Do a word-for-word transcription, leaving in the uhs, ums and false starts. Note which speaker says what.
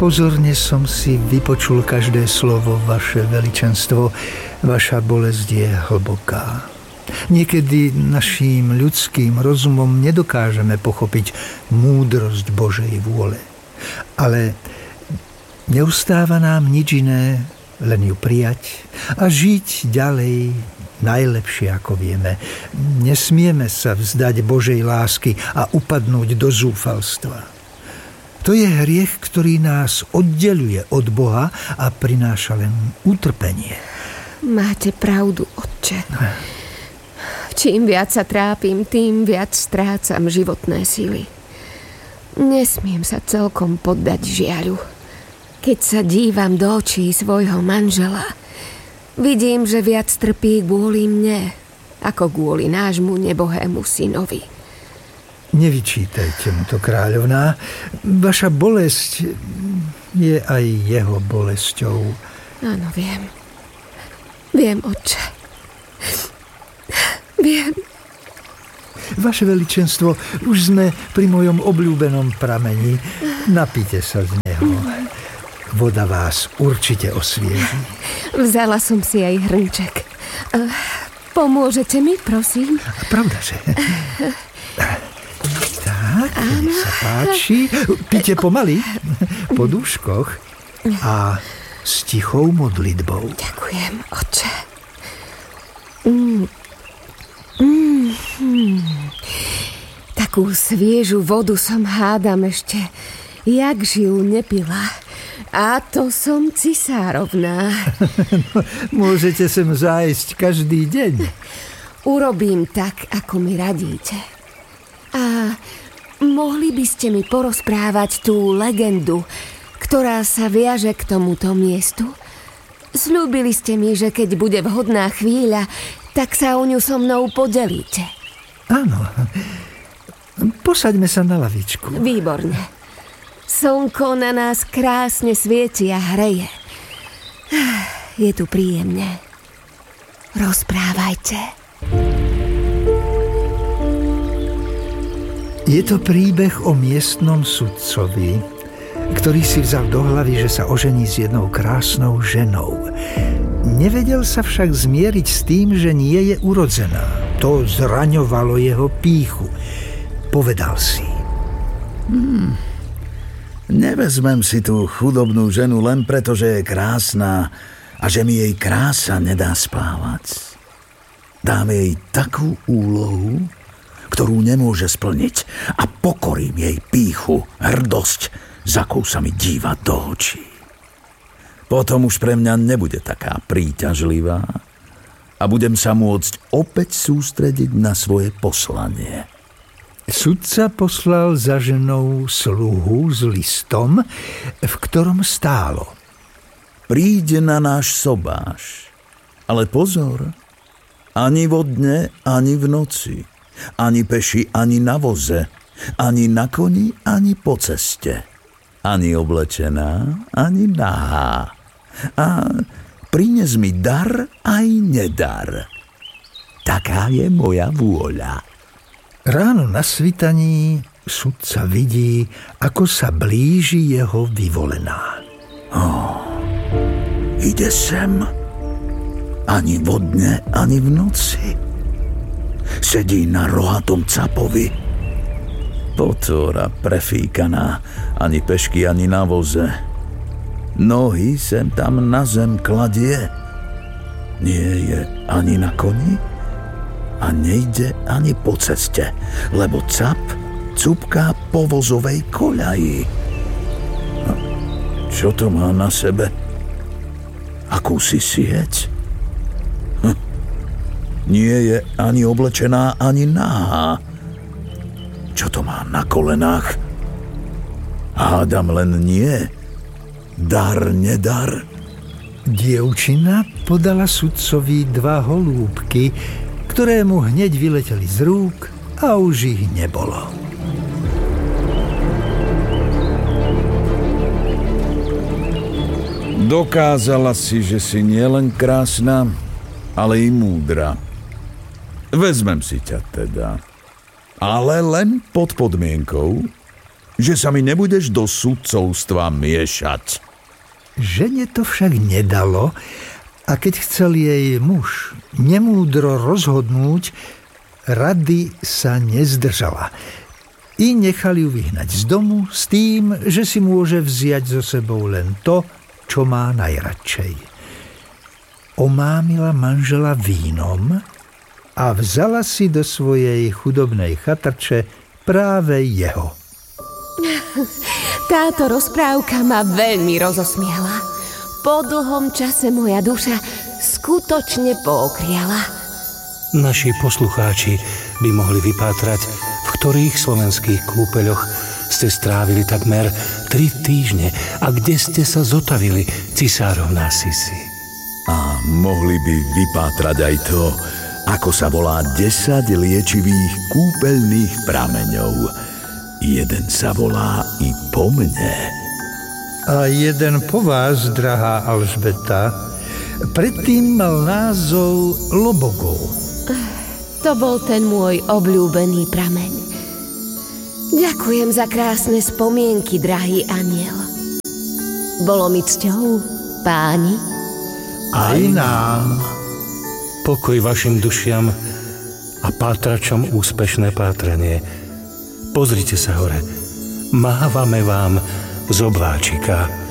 Speaker 1: Pozorne som si vypočul každé slovo, vaše veličenstvo. Vaša bolesť je hlboká. Niekedy naším ľudským rozumom nedokážeme pochopiť múdrosť Božej vôle. Ale neustáva nám nič iné, len ju prijať a žiť ďalej najlepšie, ako vieme. Nesmieme sa vzdať Božej lásky a upadnúť do zúfalstva. To je hriech, ktorý nás oddeľuje od Boha a prináša len utrpenie.
Speaker 2: Máte pravdu, otče. Čím viac sa trápim, tým viac strácam životné síly. Nesmiem sa celkom poddať žiaľu. Keď sa dívam do očí svojho manžela, vidím, že viac trpí kvôli mne, ako kvôli nášmu nebohému synovi.
Speaker 1: Nevyčítajte mu to, kráľovná. Vaša bolesť je aj jeho bolesťou.
Speaker 2: Áno, viem. Viem, otče. Viem.
Speaker 1: Vaše veličenstvo, už sme pri mojom obľúbenom prameni. Napite sa z neho. Voda vás určite osvieži.
Speaker 2: Vzala som si aj hrnček. Pomôžete mi, prosím?
Speaker 1: Pravda, že? Tak, mi sa páči. Píte pomaly, po dúškoch a s tichou modlitbou.
Speaker 2: Ďakujem, otče. Mm. Mm. Mm. Takú sviežu vodu som hádam ešte, jak žijú nepila. A to som cisárovná.
Speaker 1: No, môžete sem zájsť každý deň.
Speaker 2: Urobím tak, ako mi radíte. A mohli by ste mi porozprávať tú legendu, ktorá sa viaže k tomuto miestu? Sľúbili ste mi, že keď bude vhodná chvíľa, tak sa o ňu so mnou podelíte.
Speaker 1: Áno. Posaďme sa na lavičku.
Speaker 2: Výborne. Slnko na nás krásne svieti a hreje. Je tu príjemne. Rozprávajte.
Speaker 1: Je to príbeh o miestnom sudcovi, ktorý si vzal do hlavy, že sa ožení s jednou krásnou ženou. Nevedel sa však zmieriť s tým, že nie je urodzená. To zraňovalo jeho pýchu. Povedal si:
Speaker 3: Hmm, nevezmem si tú chudobnú ženu len preto, že je krásna a že mi jej krása nedá spávať. Dám jej takú úlohu, ktorú nemôže splniť, a pokorím jej pýchu, hrdosť, za akou sa mi díva do očí. Potom už pre mňa nebude taká príťažlivá a budem sa môcť opäť sústrediť na svoje poslanie.
Speaker 1: Sudca poslal za ženou sluhu s listom, v ktorom stálo:
Speaker 3: Príď na náš sobáš, ale pozor, ani vo dne, ani v noci, ani peši, ani na voze, ani na koni, ani po ceste, ani oblečená, ani nahá. A prines mi dar aj nedar. Taká je moja vôľa.
Speaker 1: Ráno na svitaní sudca vidí, ako sa blíži jeho vyvolená.
Speaker 3: Oh, ide sem. Ani vo dne, ani v noci. Sedí na rohatom capovi. Potvora prefíkaná, ani pešky, ani na voze. Nohy sem tam na zem kladie. Nie je ani na koni a nejde ani po ceste, lebo cap cupká po vozovej koľaji. No, čo to má na sebe? Akúsi sieť? Hm. Nie je ani oblečená, ani nahá. Čo to má na kolenách? Hádam len nie. Dar, nedar.
Speaker 1: Dievčina podala sudcovi dva holúbky, ktoré mu hneď vyleteli z rúk a už ich nebolo.
Speaker 3: Dokázala si, že si nielen krásna, ale i múdra. Vezmem si ťa teda. Ale len pod podmienkou, že sa mi nebudeš do sudcovstva miešať.
Speaker 1: Žene to však nedalo a keď chcel jej muž nemúdro rozhodnúť, rady sa nezdržala. I nechali ju vyhnať z domu s tým, že si môže vziať so sebou len to, čo má najradšej. Omámila manžela vínom a vzala si do svojej chudobnej chatrče práve jeho.
Speaker 2: Táto rozprávka ma veľmi rozosmiala. Po dlhom čase moja duša skutočne pookriala.
Speaker 4: Naši poslucháči by mohli vypátrať, v ktorých slovenských kúpeľoch ste strávili takmer tri týždne a kde ste sa zotavili, cisárovná Sisi.
Speaker 3: A mohli by vypátrať aj to, ako sa volá desať liečivých kúpeľných prameňov. Jeden sa volá i po mne.
Speaker 1: A jeden po vás, drahá Alžbeta, predtým mal názov Lobogov.
Speaker 2: To bol ten môj obľúbený prameň. Ďakujem za krásne spomienky, drahý aniel. Bolo mi cťou, páni.
Speaker 1: Aj nám.
Speaker 4: Pokoj vašim dušiam a pátračom úspešné pátranie. Pozrite sa hore. Mávame vám z obláčika.